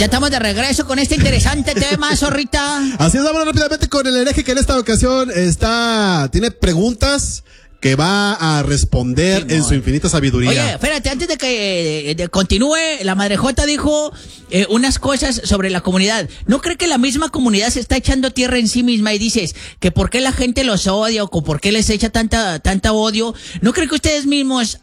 Ya estamos de regreso con este interesante tema, zorrita. Así es, vamos rápidamente con el hereje que en esta ocasión tiene preguntas que va a responder en su infinita sabiduría. Oye, espérate, antes de que continúe, la madrejota dijo unas cosas sobre la comunidad. ¿No cree que la misma comunidad se está echando tierra en sí misma y dices que por qué la gente los odia o por qué les echa tanta odio? ¿No cree que ustedes mismos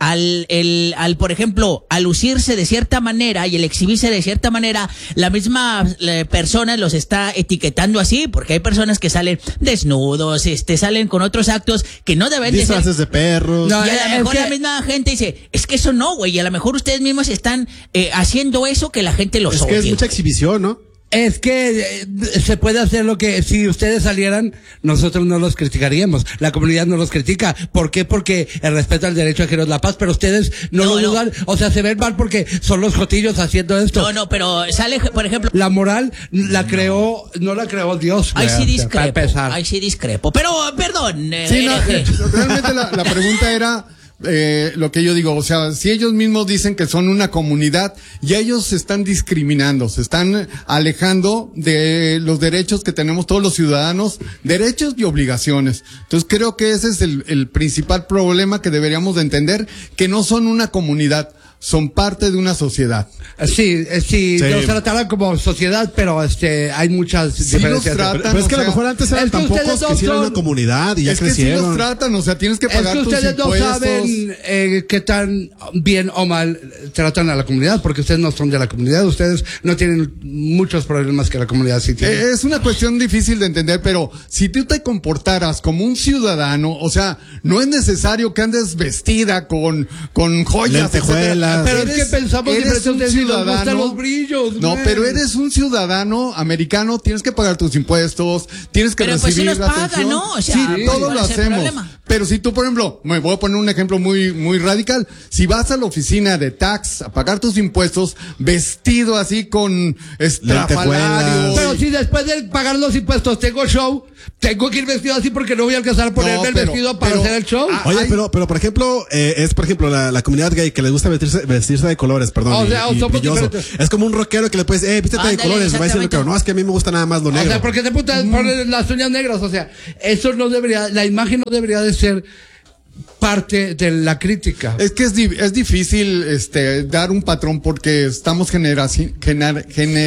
por ejemplo, al lucirse de cierta manera y el exhibirse de cierta manera, la misma persona los está etiquetando así? Porque hay personas que salen desnudos, salen con otros actos que no deben de ser de perros. No, y a lo mejor la misma gente dice, es que eso no, güey, y a lo mejor ustedes mismos están haciendo eso que la gente los odia. Es que es mucha exhibición, ¿no? Es que se puede hacer lo que, si ustedes salieran, nosotros no los criticaríamos. La comunidad no los critica. ¿Por qué? Porque el respeto al derecho ajeno es la paz, pero ustedes no lo dudan. O sea, se ven mal porque son los jotillos haciendo esto. No, pero sale, por ejemplo. La moral no la creó Dios. Ahí sí discrepo. Pero, perdón. Realmente la pregunta era, lo que yo digo, o sea, si ellos mismos dicen que son una comunidad, ya ellos se están discriminando, se están alejando de los derechos que tenemos todos los ciudadanos, derechos y obligaciones. Entonces creo que ese es el principal problema que deberíamos de entender, que no son una comunidad, son parte de una sociedad. Sí, los trataban como sociedad, pero hay muchas diferencias. Pero es que a lo mejor antes eran tan pocos que hicieron una comunidad y ya crecieron. Es que sí los tratan, o sea, tienes que pagar tus impuestos. Es que ustedes no saben qué tan bien o mal tratan a la comunidad, porque ustedes no son de la comunidad, ustedes no tienen muchos problemas que la comunidad sí tiene. Es una cuestión difícil de entender, pero si tú te comportaras como un ciudadano, o sea, no es necesario que andes vestida con joyas, lentejuelas. Pero es que pensamos eres ciudadano, los brillos. No, pero eres un ciudadano americano, tienes que pagar tus impuestos, tienes que recibir pues sí los paga, ¿no? O sea, sí, todos lo hacemos. Pero si tú, por ejemplo, me voy a poner un ejemplo muy radical, si vas a la oficina de tax a pagar tus impuestos vestido así con estrafalario. Pero si después de pagar los impuestos tengo show, tengo que ir vestido así porque no voy a alcanzar a ponerme el vestido para hacer el show. Oye, pero por ejemplo, la comunidad gay que les gusta vestirse de colores, perdón. O sea, brilloso. Es como un rockero que le puedes, vístete de colores, va a decir no, es que a mí me gusta nada más lo negro. O sea, porque te ponen las uñas negras, o sea, eso no debería, la imagen no debería de ser parte de la crítica. Es que es difícil dar un patrón porque estamos generalizando.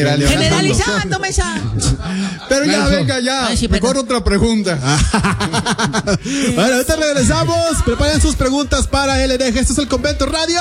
Mesa. Pero ya, venga, mejor otra pregunta. Bueno, ahorita regresamos. Preparen sus preguntas para el hereje. Esto es el Convento Radio.